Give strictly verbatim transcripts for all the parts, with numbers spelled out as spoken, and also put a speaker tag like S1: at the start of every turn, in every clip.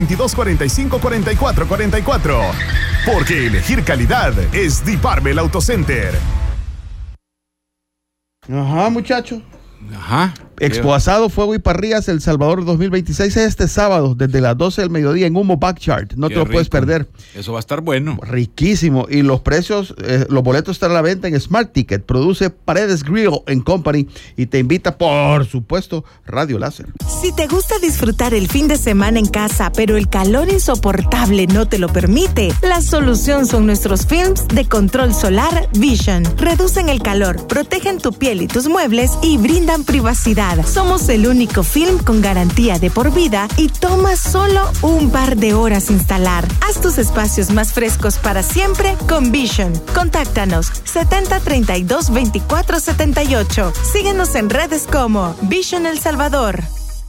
S1: veintidós cuarenta y cinco cuarenta y cuatro cuarenta y cuatro. Porque elegir calidad es Diparmel Auto Center.
S2: Ajá, muchacho.
S3: Ajá.
S2: Expo Asado, Fuego y Parrillas El Salvador dos mil veintiséis es este sábado desde las doce del mediodía en Humo Backyard. No
S3: Qué
S2: te lo
S3: rico.
S2: puedes perder.
S3: Eso va a estar bueno.
S2: Riquísimo. Y los precios, eh, los boletos están a la venta en Smart Ticket. Produce Paredes Grill and Company y te invita, por supuesto, Radio Láser.
S4: Si te gusta disfrutar el fin de semana en casa, pero el calor insoportable no te lo permite, la solución son nuestros films de control solar Vision. Reducen el calor, protegen tu piel y tus muebles y brindan privacidad. Somos el único film con garantía de por vida y toma solo un par de horas instalar. Haz tus espacios más frescos para siempre con Vision. Contáctanos setenta treinta y dos veinticuatro setenta y ocho. Síguenos en redes como Vision El Salvador.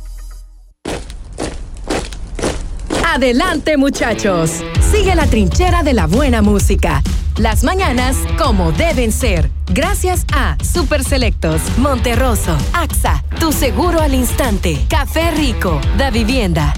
S5: Adelante, muchachos. Sigue la trinchera de la buena música. Las mañanas como deben ser. Gracias a Super Selectos, Monterroso, A X A, Tu Seguro al Instante, Café Rico, Da Vivienda.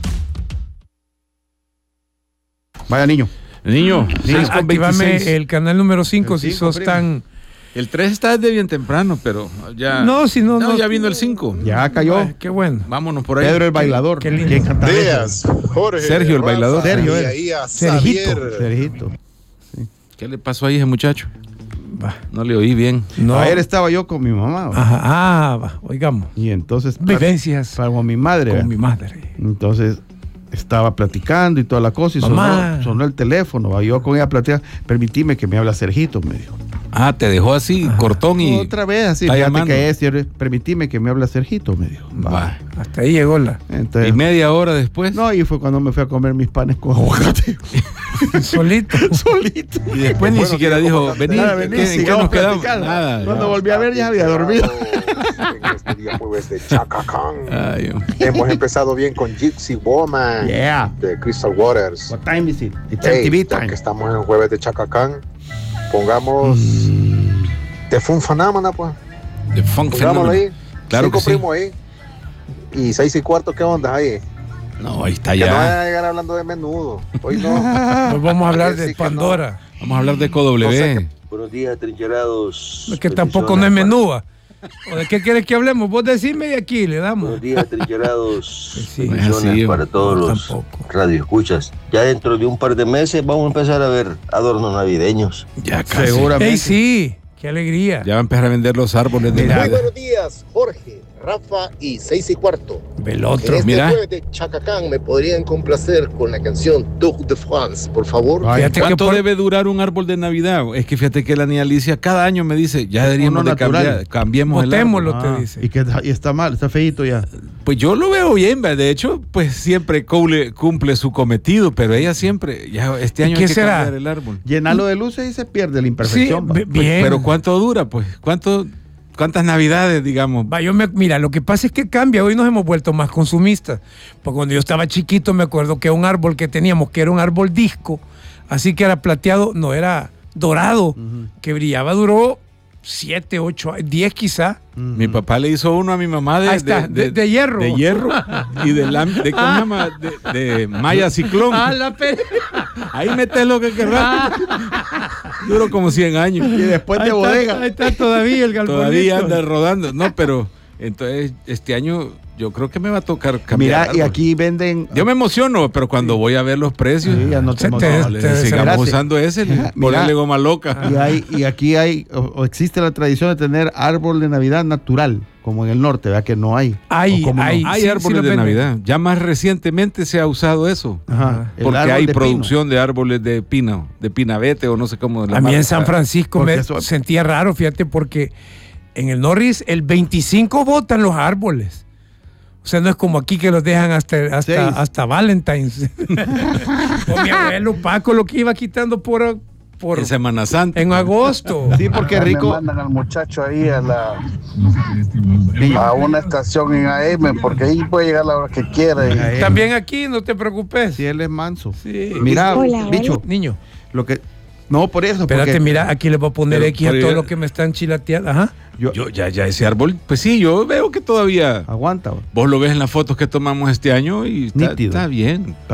S2: Vaya, niño.
S3: Niño, seis con
S6: Actívame
S3: veintiséis.
S6: el canal número cinco
S2: El
S6: si
S2: cinco,
S6: sos
S2: primo.
S6: tan...
S3: El tres está desde bien temprano, pero ya...
S6: No, si no, no.
S3: ya vino el cinco.
S2: Ya cayó.
S6: Ay, qué bueno.
S3: Vámonos por ahí.
S2: Pedro el bailador.
S6: Qué lindo.
S2: ¿Quién canta eso?
S7: Días, Jorge.
S3: Sergio, el
S7: Rafa,
S3: bailador.
S2: Sergio,
S7: y
S2: era.
S7: ahí a
S2: Sergito.
S7: Xavier.
S2: Sergito.
S3: ¿Qué le pasó ahí a ese muchacho?
S6: Va.
S3: No le oí bien.
S6: No.
S2: Ayer estaba yo con mi mamá. ¿va?
S6: Ajá, ah, va, oigamos.
S2: Y entonces...
S6: Vivencias
S2: Para con mi madre.
S6: con
S2: ¿va?
S6: mi madre.
S2: Entonces estaba platicando y toda la cosa y
S6: Mamá.
S2: sonó, sonó el teléfono. ¿va? Yo con ella platicando, permitime que me hable Sergito, me dijo.
S3: Ah, te dejó así, cortón y...
S2: Otra vez así,
S3: está
S2: fíjate
S3: llamando.
S2: que es, yo- permitime que me hable Sergito, me dijo. Va.
S3: Va.
S6: Hasta ahí llegó la...
S2: Entonces,
S3: Y media hora después.
S2: no, y fue cuando me fui a comer mis panes con aguacate.
S6: Solito.
S2: Solito.
S3: Y después ni
S7: Bueno,
S3: siquiera
S7: tío,
S3: dijo,
S7: comandante.
S3: vení,
S2: Nada,
S3: ¿qué-
S2: vení,
S3: ¿en qué
S2: sigamos
S3: nos quedamos?
S2: platicando.
S3: Nada.
S2: Cuando volví a ver ya había dormido.
S7: En este día jueves de Chacacán.
S3: Ay,
S7: Hemos empezado bien con Gypsy Woman
S2: Yeah.
S7: de Crystal Waters.
S2: What time is it? It's
S7: Hey,
S2: M T V
S7: ya
S2: time.
S7: que estamos en jueves de Chacacán, pongamos de Fun Phenomena, pues.
S3: The Funk
S7: Pongámoslo
S3: Phenomenon.
S7: ahí.
S3: Claro
S7: Cinco
S3: que sí.
S7: primos ahí. Y seis y cuarto, ¿qué onda ahí?
S3: No, ahí está
S7: Que no
S3: ya.
S7: vayan a llegar hablando de menudo. Hoy no.
S6: Pues vamos a hablar
S7: Sí,
S6: de
S7: que no.
S6: Pandora.
S3: Vamos a hablar de C W.
S7: No sé
S8: Buenos días, trincherados.
S6: Es que tampoco no es menúa. ¿O de qué quieres que hablemos? Vos decime y aquí le damos.
S8: Buenos días, trincherados.
S6: Pues sí.
S3: No es así,
S8: Bendiciones para todos
S6: no,
S8: los
S6: tampoco.
S8: radioescuchas. Ya dentro de un par de meses vamos a empezar a ver adornos navideños.
S3: Ya casi.
S2: Seguramente.
S6: ¡Ey, sí! ¡Qué alegría!
S3: Ya va a empezar a vender los árboles de
S2: Mira.
S7: Muy
S3: Navidad.
S7: buenos días, Jorge, Rafa y seis y cuarto.
S6: Ve el
S7: En
S6: otro.
S7: este
S3: mira.
S7: jueves de Chacacán me podrían complacer con la canción Tour de France, por favor.
S2: Ay,
S6: Fíjate que
S3: ¿Cuánto
S6: por-
S3: debe durar un árbol de Navidad? Es que fíjate que la niña Alicia cada año me dice, ya deberíamos
S2: Uno
S3: de cambiar,
S2: natural.
S3: cambiemos el árbol.
S6: Botémoslo, te
S2: Ah,
S6: dice.
S2: y, que, y está mal, está feíto ya.
S3: Pues yo lo veo bien, ¿verdad? De hecho, pues siempre cumple, cumple su cometido, pero ella siempre, ya este
S6: ¿Y
S3: año
S6: qué
S3: hay que
S6: será?
S3: cambiar el árbol.
S2: Llenarlo de luces y se pierde la
S6: Sí,
S2: imperfección. va.
S6: ve-
S3: Pues,
S6: bien.
S3: pero ¿cuánto dura? Pues, ¿cuánto, ¿cuántas Navidades, digamos?
S6: Va, yo me- mira, lo que pasa es que cambia. Hoy nos hemos vuelto más consumistas. Porque cuando yo estaba chiquito me acuerdo que un árbol que teníamos, que era un árbol disco, así que era plateado, no era dorado, que brillaba, duró siete, ocho, diez quizá.
S3: Mi papá le hizo uno a mi mamá de,
S6: Ahí está, de- de hierro.
S3: De hierro y de, lam- de, ¿cómo se llama? De, de malla ciclón.
S6: Ah, la pe-
S3: Ahí metes lo que querrás. Duró como cien años.
S2: Y después
S6: ahí
S2: de
S6: está,
S2: bodega.
S6: ahí está todavía el galponito.
S3: Todavía anda rodando. No, pero entonces este año yo creo que me va a tocar cambiar.
S2: Mira, y
S3: árbol.
S2: aquí venden.
S3: Yo me emociono, pero cuando voy a ver los precios,
S2: Sí, ya no te
S6: Se te-
S2: emocionas.
S3: le
S6: te-
S3: sigamos
S2: Mira,
S3: usando ese,
S2: Mira.
S3: ponerle goma loca.
S2: Y, hay, y aquí hay, o, o existe la tradición de tener árbol de Navidad natural, como en el norte, ¿verdad? Que no hay.
S6: Hay,
S2: ¿O cómo no?
S6: hay.
S3: Hay
S6: sí, sí
S3: árboles
S6: lo
S3: de
S6: venden.
S3: Navidad. Ya más recientemente se ha usado eso.
S2: Ajá. El
S3: Porque
S2: árbol
S3: hay
S2: de pino.
S3: producción de árboles de pino, de pinavete o no sé cómo. la
S6: A mí en
S3: marca.
S6: San Francisco
S2: Porque
S6: me
S2: eso-
S6: sentía raro, fíjate, porque en el Norris el veinticinco botan los árboles. O sea, no es como aquí que los dejan hasta, hasta,
S2: Seis.
S6: hasta Valentine's. O mi abuelo Paco lo que iba quitando por, por
S3: En Semana Santa.
S6: en agosto.
S2: Sí, porque
S9: Me
S2: rico.
S9: mandan al muchacho ahí a la a una estación en A M porque ahí puede llegar a la hora que quiera. y-
S6: También aquí, no te preocupes.
S2: Si él es manso.
S6: Sí.
S2: Mira,
S10: Hola,
S2: bicho,
S6: Niño.
S2: lo que No, por eso.
S6: Espérate,
S2: porque,
S6: mira, aquí le voy a poner
S3: Pero-
S6: X a
S3: pero
S6: todo
S3: yo-
S6: lo que me están chilateando. Ajá.
S2: Yo,
S3: Yo, ya, ya ese árbol, pues sí, yo veo que todavía.
S2: aguanta.
S3: Vos lo ves en las fotos que tomamos este año y está,
S2: Nítido.
S3: está bien.